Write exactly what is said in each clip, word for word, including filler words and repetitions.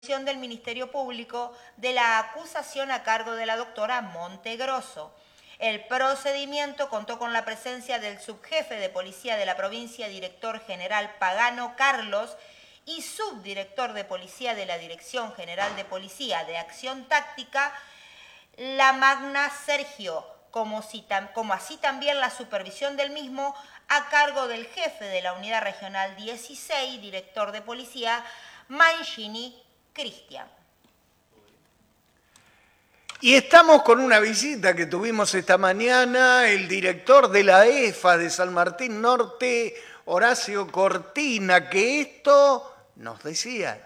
del Ministerio Público de la acusación a cargo de la doctora Montegrosso. El procedimiento contó con la presencia del subjefe de policía de la provincia, director general Pagano Carlos, y subdirector de policía de la Dirección General de Policía de Acción Táctica, La Magna Sergio, como, si, como así también la supervisión del mismo a cargo del jefe de la Unidad Regional dieciséis, director de policía, Mancini Cristian. Y estamos con una visita que tuvimos esta mañana, el director de la E F A de San Martín Norte, Horacio Cortina, que esto nos decía.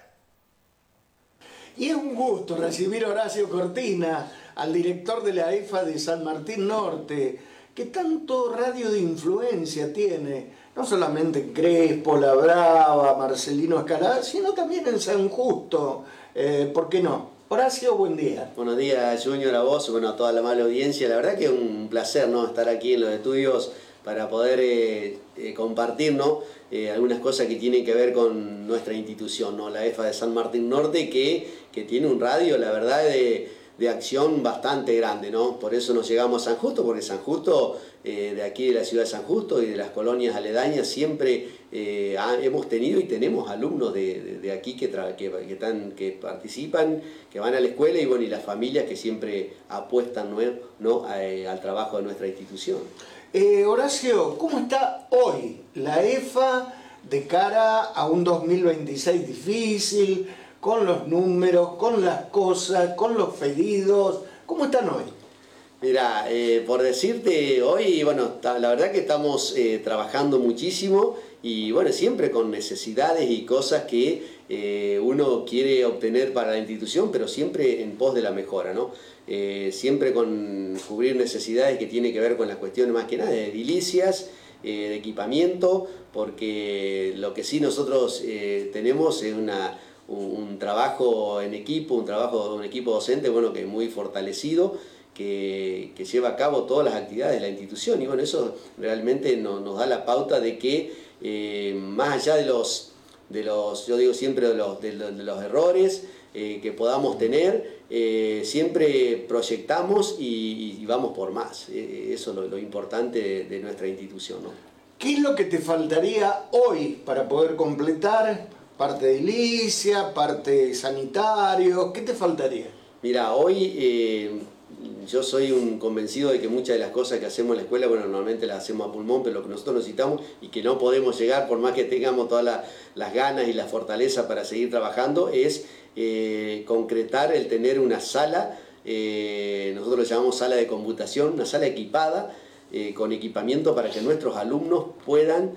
Y es un gusto recibir a Horacio Cortina, al director de la E F A de San Martín Norte, que tanto radio de influencia tiene, no solamente en Crespo, La Brava, Marcelino Escalada, sino también en San Justo. Eh, ¿Por qué no? Horacio, buen día. Buenos días, Junior, a vos, bueno, a toda la amable audiencia. La verdad que es un placer, ¿no?, estar aquí en los estudios para poder eh, eh, compartir, ¿no?, eh, algunas cosas que tienen que ver con nuestra institución, ¿no?, la E F A de San Martín Norte, que, que tiene un radio, la verdad, de, de acción bastante grande, ¿no? Por eso nos llegamos a San Justo, porque San Justo, eh, de aquí de la ciudad de San Justo y de las colonias aledañas, siempre eh, ha, hemos tenido y tenemos alumnos de, de, de aquí que, tra que, que, están, que participan, que van a la escuela, y bueno, y las familias que siempre apuestan, ¿no?, ¿no? A, eh, al trabajo de nuestra institución. Eh, Horacio, ¿cómo está hoy la E F A de cara a un dos mil veintiséis difícil, con los números, con las cosas, con los pedidos? ¿Cómo están hoy? Mira, eh, por decirte, hoy, bueno, la verdad que estamos eh, trabajando muchísimo y bueno, siempre con necesidades y cosas que eh, uno quiere obtener para la institución, pero siempre en pos de la mejora, ¿no? Eh, siempre con cubrir necesidades que tienen que ver con las cuestiones más que nada de edilicias, eh, de equipamiento, porque lo que sí nosotros eh, tenemos es una, un, un trabajo en equipo, un trabajo un equipo docente, bueno, que es muy fortalecido, que, que lleva a cabo todas las actividades de la institución, y bueno, eso realmente no, nos da la pauta de que eh, más allá de los, de los, yo digo siempre de los, de los, de los errores eh, que podamos tener, Eh, siempre proyectamos y, y vamos por más. Eh, eso es lo, lo importante de, de nuestra institución, ¿no? ¿Qué es lo que te faltaría hoy para poder completar parte de edilicia, parte sanitario? ¿Qué te faltaría? Mira, hoy eh, yo soy un convencido de que muchas de las cosas que hacemos en la escuela, bueno, normalmente las hacemos a pulmón, pero lo que nosotros necesitamos y que no podemos llegar, por más que tengamos todas la, las ganas y la fortaleza para seguir trabajando, es Eh, concretar el tener una sala, eh, nosotros lo llamamos sala de computación, una sala equipada, eh, con equipamiento para que nuestros alumnos puedan,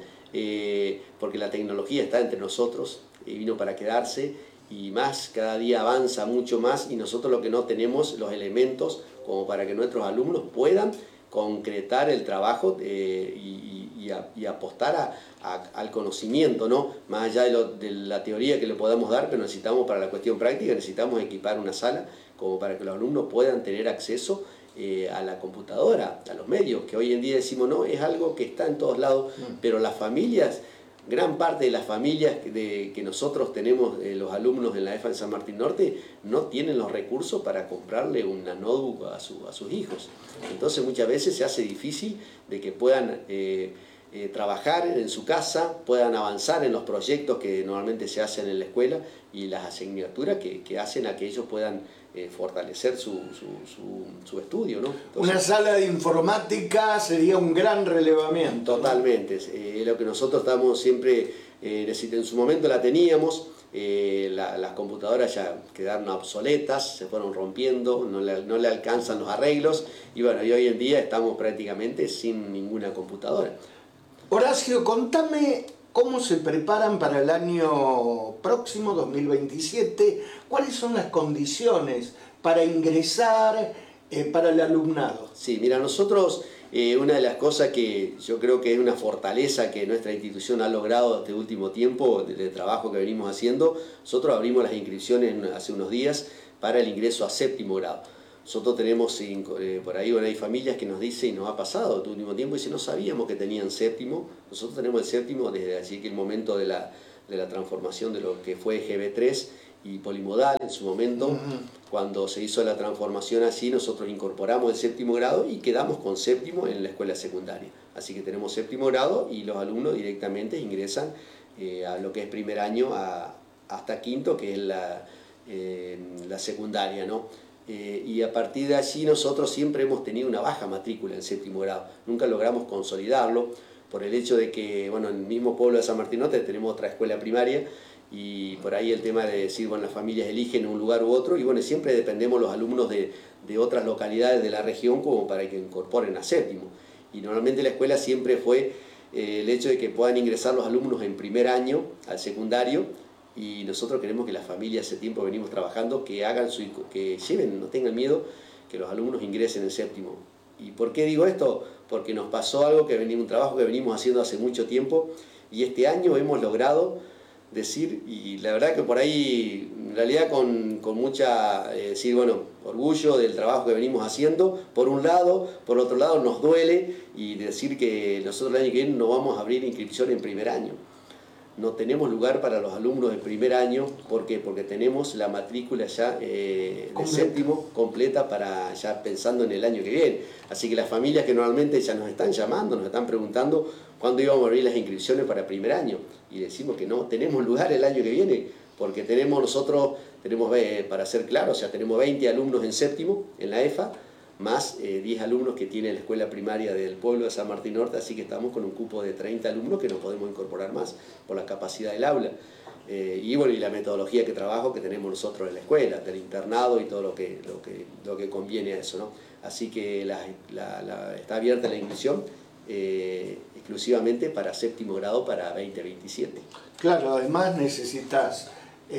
eh, porque la tecnología está entre nosotros y vino para quedarse, y más, cada día avanza mucho más, y nosotros lo que no tenemos los elementos como para que nuestros alumnos puedan concretar el trabajo eh, y, y, a, y apostar a, a, al conocimiento, ¿no? Más allá de, lo, de la teoría que le podamos dar, pero necesitamos para la cuestión práctica, necesitamos equipar una sala como para que los alumnos puedan tener acceso eh, a la computadora, a los medios, que hoy en día decimos, no, es algo que está en todos lados, mm. pero las familias, gran parte de las familias de, que nosotros tenemos, eh, los alumnos en la E F A de San Martín Norte, no tienen los recursos para comprarle una notebook a, su, a sus hijos. Entonces muchas veces se hace difícil de que puedan eh, eh, trabajar en su casa, puedan avanzar en los proyectos que normalmente se hacen en la escuela y las asignaturas que, que hacen a que ellos puedan eh, fortalecer su, su, su, su estudio, ¿no? Entonces, una sala de informática sería un gran relevamiento. Totalmente, es eh, lo que nosotros estamos siempre, eh, en su momento la teníamos, eh, la, las computadoras ya quedaron obsoletas, se fueron rompiendo, no le, no le alcanzan los arreglos, y bueno, y hoy en día estamos prácticamente sin ninguna computadora. Horacio, contame cómo se preparan para el año próximo, dos mil veintisiete, cuáles son las condiciones para ingresar eh, para el alumnado. Sí, mira, nosotros, eh, una de las cosas que yo creo que es una fortaleza que nuestra institución ha logrado este último tiempo, de, de trabajo que venimos haciendo, nosotros abrimos las inscripciones hace unos días para el ingreso a séptimo grado. Nosotros tenemos, eh, por ahí, bueno, hay familias que nos dicen, y nos ha pasado este último tiempo, y dicen, no sabíamos que tenían séptimo. Nosotros tenemos el séptimo desde así que el momento de la, de la transformación de lo que fue G B tres, y polimodal en su momento. Uh-huh. Cuando se hizo la transformación así, nosotros incorporamos el séptimo grado y quedamos con séptimo en la escuela secundaria. Así que tenemos séptimo grado y los alumnos directamente ingresan eh, a lo que es primer año a, hasta quinto, que es la, eh, la secundaria, ¿no? Eh, y a partir de allí nosotros siempre hemos tenido una baja matrícula en séptimo grado. Nunca logramos consolidarlo por el hecho de que, bueno, en el mismo pueblo de San Martín Norte tenemos otra escuela primaria y por ahí el tema de decir, bueno, las familias eligen un lugar u otro y bueno, siempre dependemos los alumnos de, de otras localidades de la región como para que incorporen a séptimo. Y normalmente la escuela siempre fue eh, el hecho de que puedan ingresar los alumnos en primer año al secundario y nosotros queremos que las familias, hace tiempo venimos trabajando, que hagan su, que lleven, no tengan miedo, que los alumnos ingresen en séptimo. ¿Y por qué digo esto? Porque nos pasó algo, que venimos, un trabajo que venimos haciendo hace mucho tiempo y este año hemos logrado decir, y la verdad que por ahí, en realidad con, con mucha, eh, decir, bueno, orgullo del trabajo que venimos haciendo, por un lado, por otro lado nos duele y decir que nosotros el año que viene no vamos a abrir inscripción en primer año. No tenemos lugar para los alumnos de primer año, ¿por qué? Porque tenemos la matrícula ya eh, de séptimo completa para ya pensando en el año que viene. Así que las familias que normalmente ya nos están llamando, nos están preguntando cuándo íbamos a abrir las inscripciones para primer año. Y decimos que no tenemos lugar el año que viene, porque tenemos nosotros, tenemos eh, para ser claros, o sea, tenemos veinte alumnos en séptimo, en la E F A, más eh, diez alumnos que tiene la escuela primaria del pueblo de San Martín Norte, así que estamos con un cupo de treinta alumnos que no podemos incorporar más por la capacidad del aula. Eh, y bueno, y la metodología que trabajo que tenemos nosotros en la escuela, del internado y todo lo que, lo que, lo que conviene a eso, ¿no? Así que la, la, la, está abierta la inscripción eh, exclusivamente para séptimo grado para veinte veintisiete. Claro, además necesitas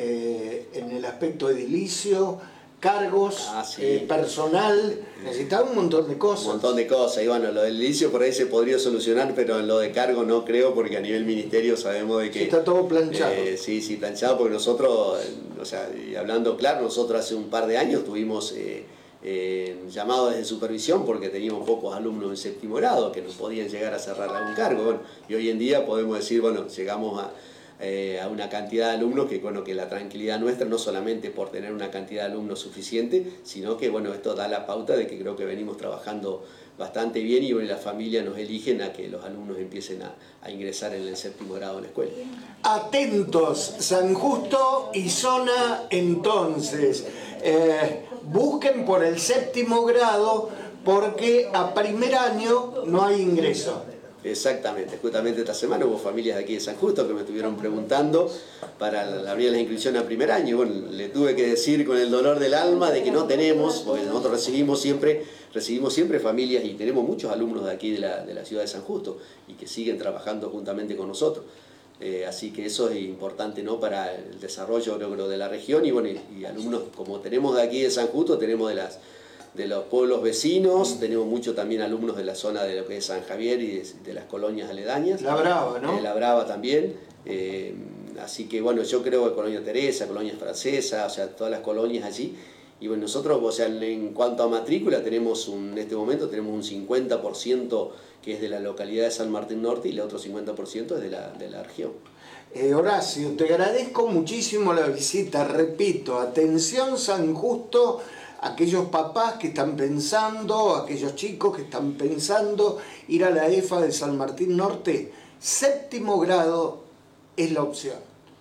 eh, en el aspecto edilicio, cargos, ah, sí. eh, personal, necesita un montón de cosas. Un montón de cosas, y bueno, lo del inicio por ahí se podría solucionar, pero en lo de cargo no creo, porque a nivel ministerio sabemos de que... Sí, está todo planchado. Eh, sí, sí, planchado, porque nosotros, o sea, y hablando claro, nosotros hace un par de años tuvimos eh, eh, llamados de supervisión porque teníamos pocos alumnos en séptimo grado que nos podían llegar a cerrar algún cargo, bueno, y hoy en día podemos decir, bueno, llegamos a... Eh, a una cantidad de alumnos que, bueno, que la tranquilidad nuestra no solamente por tener una cantidad de alumnos suficiente, sino que bueno, esto da la pauta de que creo que venimos trabajando bastante bien y bueno, las familias nos eligen a que los alumnos empiecen a, a ingresar en el séptimo grado en la escuela. Atentos, San Justo y zona entonces, eh, busquen por el séptimo grado porque a primer año no hay ingreso. Exactamente, justamente esta semana hubo familias de aquí de San Justo que me estuvieron preguntando para abrir las inscripciones a primer año. Bueno, le tuve que decir con el dolor del alma de que no tenemos, porque nosotros recibimos siempre, recibimos siempre familias y tenemos muchos alumnos de aquí de la, de la ciudad de San Justo y que siguen trabajando juntamente con nosotros. Eh, así que eso es importante, ¿no?, para el desarrollo, creo, de la región y bueno, y, y alumnos como tenemos de aquí de San Justo, tenemos de las de los pueblos vecinos, mm. tenemos mucho también alumnos de la zona de lo que es San Javier y de, de las colonias aledañas. La Brava, ¿no? De La Brava también. Eh, así que bueno, yo creo que Colonia Teresa, Colonia Francesa, o sea, todas las colonias allí. Y bueno, nosotros, o sea, en cuanto a matrícula, tenemos un, en este momento tenemos un cincuenta por ciento que es de la localidad de San Martín Norte y el otro cincuenta por ciento es de la, de la región. Eh, Horacio, te agradezco muchísimo la visita, repito, atención San Justo, aquellos papás que están pensando, aquellos chicos que están pensando ir a la E F A de San Martín Norte, séptimo grado es la opción.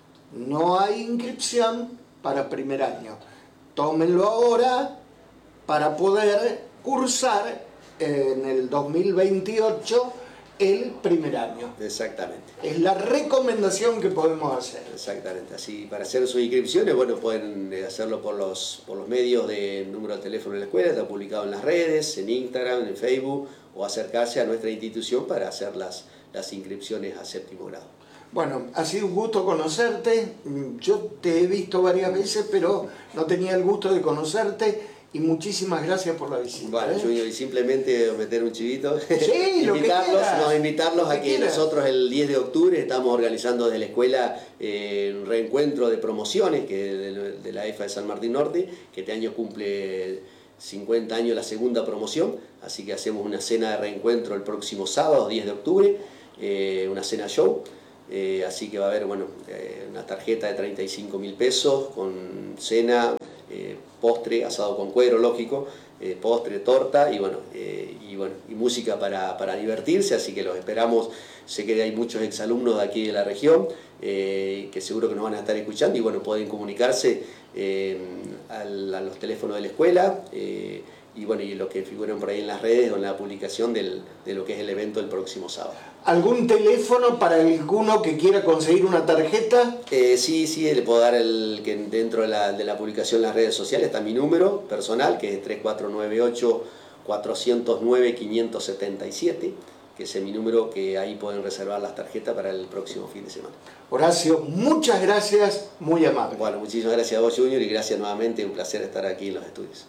No hay inscripción para primer año. Tómenlo ahora para poder cursar en el dos mil veintiocho el primer año. Exactamente. Es la recomendación que podemos hacer. Exactamente. Así, para hacer sus inscripciones, bueno, pueden hacerlo por los, por los medios de número de teléfono de la escuela, está publicado en las redes, en Instagram, en Facebook, o acercarse a nuestra institución para hacer las, las inscripciones a séptimo grado. Bueno, ha sido un gusto conocerte. Yo te he visto varias veces, pero no tenía el gusto de conocerte. Y muchísimas gracias por la visita. Bueno, ¿eh? Junior, y simplemente meter un chivito. Sí, lo invitarlos, que no, invitarlos lo a que, que nosotros el diez de octubre estamos organizando desde la escuela eh, un reencuentro de promociones que de, de la E F A de San Martín Norte, que este año cumple cincuenta años la segunda promoción, así que hacemos una cena de reencuentro el próximo sábado, diez de octubre, eh, una cena show, Eh, así que va a haber, bueno, eh, una tarjeta de treinta y cinco mil pesos con cena, eh, postre, asado con cuero, lógico, eh, postre, torta y bueno, eh, y, bueno y música para, para divertirse, así que los esperamos. Sé que hay muchos exalumnos de aquí de la región eh, que seguro que nos van a estar escuchando y bueno, pueden comunicarse eh, al, a los teléfonos de la escuela eh, y bueno, y lo que figuran por ahí en las redes o en la publicación del, de lo que es el evento del próximo sábado. ¿Algún teléfono para alguno que quiera conseguir una tarjeta? Eh, sí, sí, le puedo dar el que dentro de la, de la publicación en las redes sociales está mi número personal, que es tres cuatro nueve ocho, cuatro cero nueve, cinco siete siete, que es mi número, que ahí pueden reservar las tarjetas para el próximo fin de semana. Horacio, muchas gracias, muy amable. Bueno, muchísimas gracias a vos, Junior, y gracias nuevamente, un placer estar aquí en los estudios.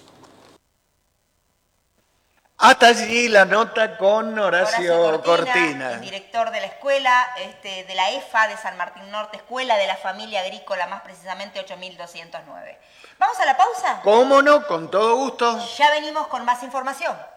Hasta allí la nota con Horacio, Horacio Cortina, Cortina. el director de la escuela, este, de la E F A de San Martín Norte, Escuela de la Familia Agrícola, más precisamente ocho mil doscientos nueve. ¿Vamos a la pausa? ¿Cómo no? Con todo gusto. Ya venimos con más información.